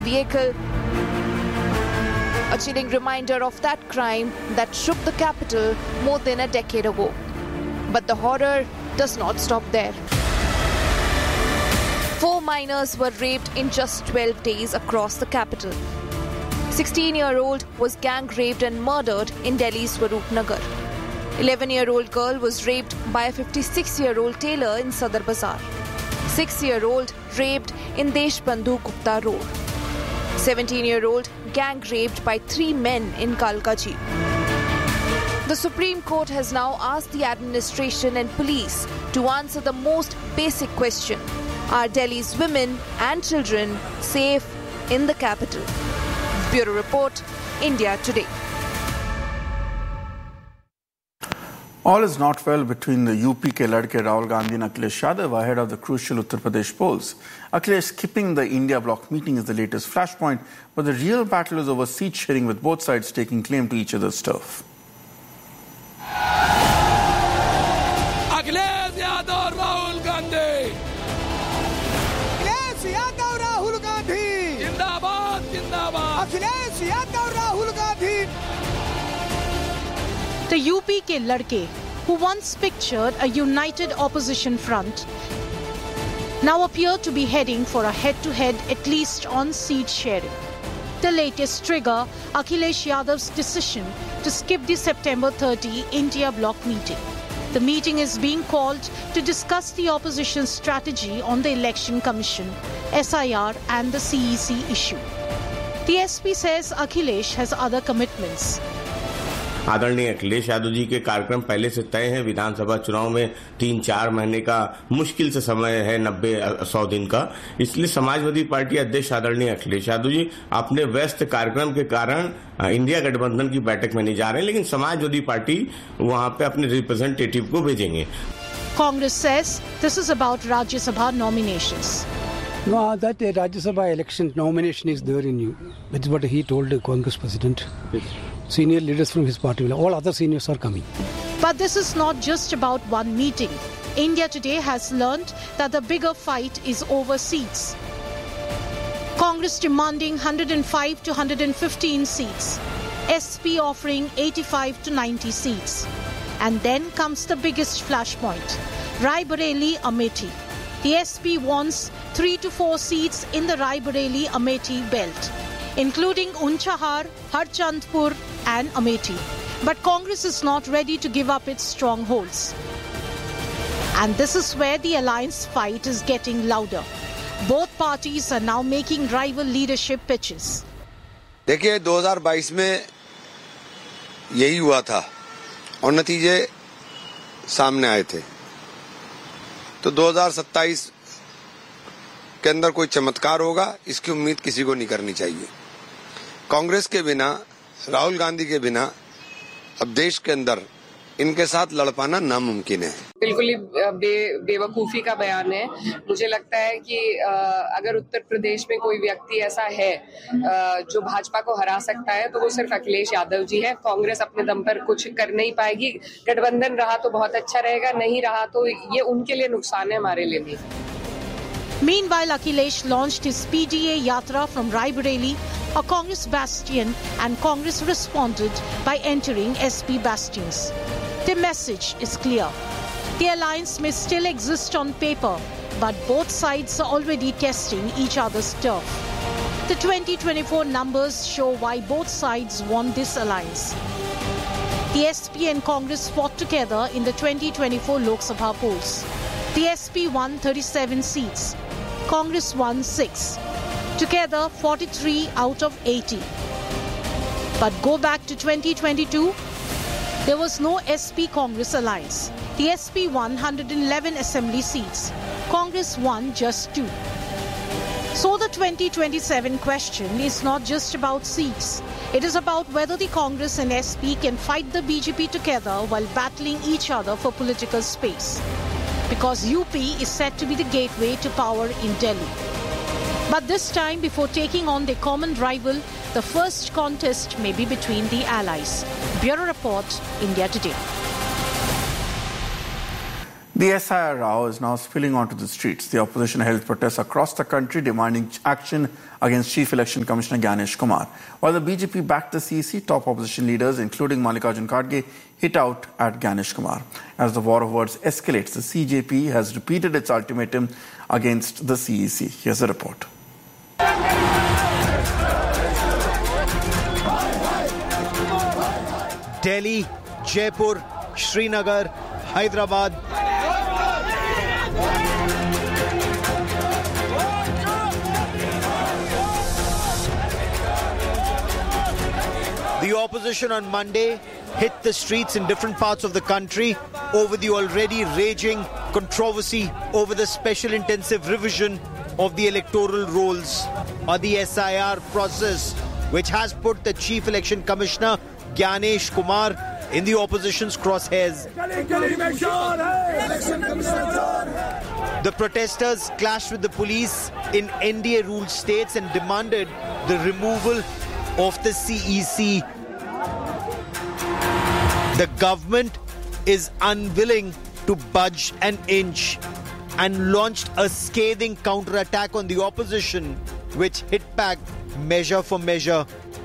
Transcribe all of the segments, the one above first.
vehicle. A chilling reminder of that crime that shook the capital more than a decade ago. But the horror does not stop there. 4 minors were raped in just 12 days across the capital. 16-year-old was gang raped and murdered in Delhi's Swaroopnagar. 11-year-old girl was raped by a 56-year-old tailor in Sadar Bazaar. 6-year-old raped in Deshbandhu Gupta Road. 17-year-old gang raped by 3 men in Kalkaji. The Supreme Court has now asked the administration and police to answer the most basic question: are Delhi's women and children safe in the capital? Bureau Report, India Today. All is not well between the UP ke ladke Rahul Gandhi and Akhilesh Yadav ahead of the crucial Uttar Pradesh polls. Akhilesh skipping the India bloc meeting is the latest flashpoint, but the real battle is over seat sharing, with both sides taking claim to each other's turf. Akhilesh Yadav, Rahul Gandhi. Akhilesh Yadav, Rahul Gandhi. Jindabad, Jindabad. Akhilesh Yadav, Rahul Gandhi. The UP ke ladke, who once pictured a united opposition front, now appear to be heading for a head-to-head, at least on seat sharing. The latest trigger, Akhilesh Yadav's decision to skip the September 30 India bloc meeting. The meeting is being called to discuss the opposition's strategy on the Election Commission, SIR and the CEC issue. The SP says Akhilesh has other commitments. आदरणीय अखिलेश यादव जी के कार्यक्रम पहले से तय हैं। विधानसभा चुनाव में 3-4 महीने का मुश्किल से समय है, 90-100 दिन का। इसलिए समाजवादी पार्टी अध्यक्ष आदरणीय अखिलेश यादव जी अपने व्यस्त कार्यक्रम के कारण इंडिया गठबंधन की बैठक में नहीं जा रहे हैं, लेकिन समाजवादी पार्टी वहां पे अपने रिप्रेजेंटेटिव को भेजेंगे। Congress says this is about Rajya Sabha nominations. No, that Rajya Sabha election nomination is there in you. That is what he told the Congress president. Senior leaders from his party, all other seniors are coming. But this is not just about one meeting. India Today has learned that the bigger fight is over seats. Congress demanding 105 to 115 seats. SP offering 85 to 90 seats. And then comes the biggest flashpoint. Rai Bareli Amethi. The SP wants 3 to 4 seats in the Rai Bareli Amethi belt, including Unchahar, Harchandpur and Amethi. But Congress is not ready to give up its strongholds. And this is where the alliance fight is getting louder. Both parties are now making rival leadership pitches. देखिए 2022 में यही हुआ था और नतीजे सामने आए थे। तो 2027 के अंदर कोई चमत्कार होगा, इसकी उम्मीद किसी को नहीं करनी चाहिए। कांग्रेस के बिना, राहुल गांधी के बिना अब देश के अंदर इनके साथ लड़ पाना नामुमकिन है। बिल्कुल ही बेवकूफी का बयान है। मुझे लगता है कि अगर उत्तर प्रदेश में कोई व्यक्ति ऐसा है जो भाजपा को हरा सकता है तो वो सिर्फ अखिलेश यादव जी है। कांग्रेस अपने दम पर कुछ कर नहीं पाएगी। गठबंधन रहा तो बहुत अच्छा रहेगा, नहीं रहा तो ये उनके लिए नुकसान है, हमारे लिए भी। Meanwhile, Akhilesh launched his PDA Yatra from Rai Bareli, a Congress bastion, and Congress responded by entering SP bastions. The message is clear. The alliance may still exist on paper, but both sides are already testing each other's turf. The 2024 numbers show why both sides want this alliance. The SP and Congress fought together in the 2024 Lok Sabha polls. The SP won 37 seats. Congress won 6. Together, 43 out of 80. But go back to 2022, there was no SP-Congress alliance. The SP won 111 assembly seats. Congress won just 2. So the 2027 question is not just about seats. It is about whether the Congress and SP can fight the BJP together while battling each other for political space. Because UP is said to be the gateway to power in Delhi. But this time, before taking on their common rival, the first contest may be between the allies. Bureau Report, India Today. The SIR row is now spilling onto the streets. The opposition held protests across the country demanding action against Chief Election Commissioner Gyanesh Kumar. While the BJP backed the CEC, top opposition leaders, including Mallikarjun Kharge, hit out at Gyanesh Kumar. As the war of words escalates, the CJP has repeated its ultimatum against the CEC. Here's a report. Delhi, Jaipur, Srinagar, Hyderabad. The opposition on Monday hit the streets in different parts of the country over the already raging controversy over the special intensive revision of the electoral rolls or the SIR process, which has put the Chief Election Commissioner Gyanesh Kumar in the opposition's crosshairs. The protesters clashed with the police in NDA-ruled states and demanded the removal of the CEC. The government is unwilling to budge an inch and launched a scathing counterattack on the opposition, which hit back measure for measure.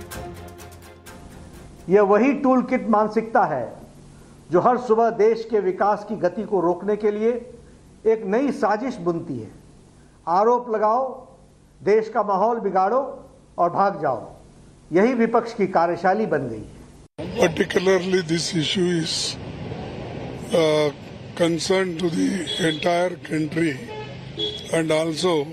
यह वही tool kit मानसिकता है जो हर सुबह देश के विकास की गति को रोकने के लिए एक नई साजिश बुनती है। आरोप लगाओ, देश का माहौल बिगाड़ो और भाग जाओ। यही विपक्ष की कार्यशैली बन गई है। Particularly this issue is concern to the entire country and also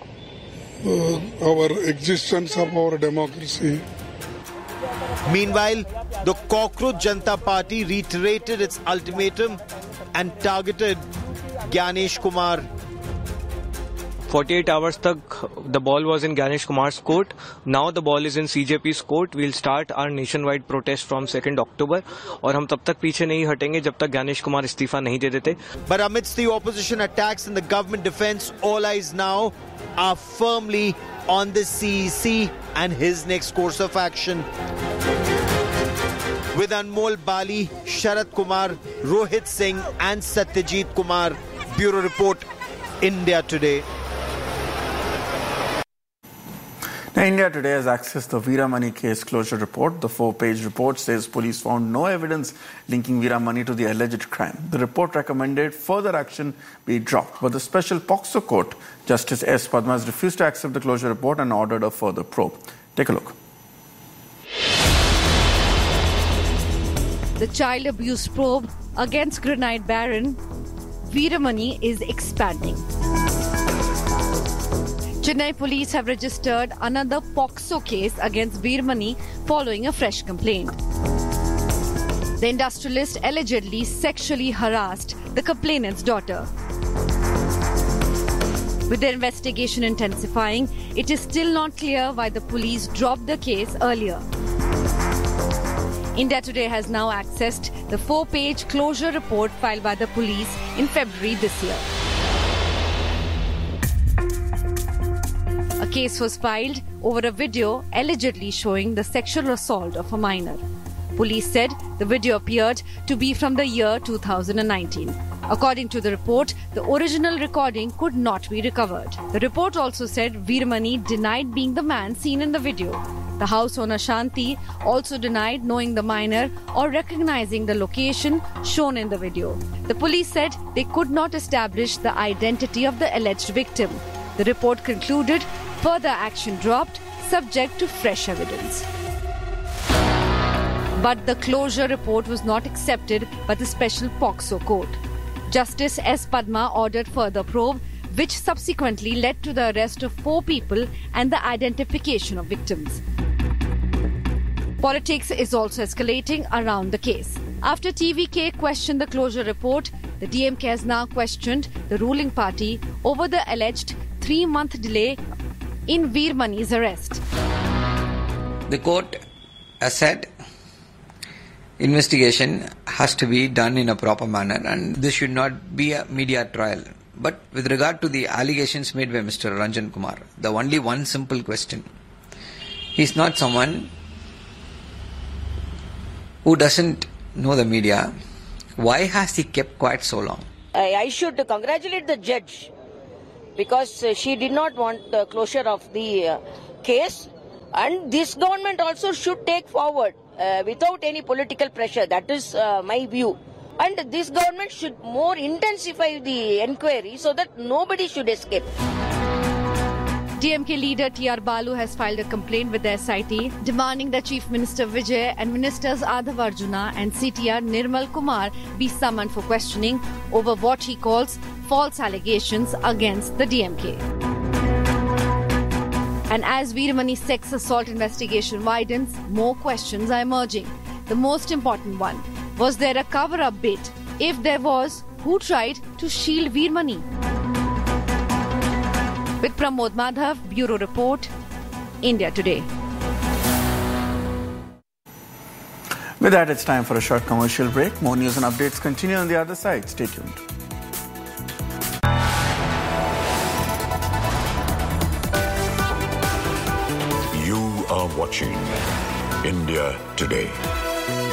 our existence of our democracy. Meanwhile, the Cockroach Janata Party reiterated its ultimatum and targeted Gyanesh Kumar. 48 hours tak the ball was in Gyanesh Kumar's court. Now the ball is in CJP's court. We'll start our nationwide protest from 2nd October. और हम तब तक पीछे नहीं हटेंगे जब तक Gyanesh Kumar इस्तीफा नहीं दे देते. But amidst the opposition attacks and the government defense, all eyes now are firmly on the CEC and his next course of action. With Anmol Bali, Sharad Kumar, Rohit Singh and Satyajit Kumar. Bureau Report, India Today. Now, India Today has accessed the Veeramani case closure report. The 4-page report says police found no evidence linking Veeramani to the alleged crime. The report recommended further action be dropped, but the special POCSO court, Justice S. Padma, has refused to accept the closure report and ordered a further probe. Take a look. The child abuse probe against Grenade Baron Veeramani is expanding. Chennai police have registered another POCSO case against Veeramani following a fresh complaint. The industrialist allegedly sexually harassed the complainant's daughter. With the investigation intensifying, it is still not clear why the police dropped the case earlier. India Today has now accessed the 4-page closure report filed by the police in February this year. A case was filed over a video allegedly showing the sexual assault of a minor. Police said the video appeared to be from the year 2019. According to the report, the original recording could not be recovered. The report also said Veeramani denied being the man seen in the video. The house owner Shanti also denied knowing the minor or recognizing the location shown in the video. The police said they could not establish the identity of the alleged victim. The report concluded further action dropped, subject to fresh evidence. But the closure report was not accepted by the special POCSO court. Justice S. Padma ordered further probe, which subsequently led to the arrest of 4 people and the identification of victims. Politics is also escalating around the case. After TVK questioned the closure report, the DMK has now questioned the ruling party over the alleged 3-month delay in Veeramani's arrest. The court has said investigation has to be done in a proper manner and this should not be a media trial. But with regard to the allegations made by Mr. Ranjan Kumar, the only one simple question. He is not someone who doesn't know the media. Why has he kept quiet so long? I should congratulate the judge because she did not want the closure of the case, and this government also should take forward without any political pressure. That is my view. And this government should more intensify the inquiry so that nobody should escape. DMK leader T.R. Balu has filed a complaint with the SIT demanding that Chief Minister Vijay and Ministers Adhav Arjuna and CTR Nirmal Kumar be summoned for questioning over what he calls false allegations against the DMK. And as Veeramani sex assault investigation widens, more questions are emerging. The most important one, was there a cover-up bid? If there was, who tried to shield Veeramani? With Pramod Madhav, Bureau Report, India Today. With that, it's time for a short commercial break. More news and updates continue on the other side. Stay tuned. You are watching India Today.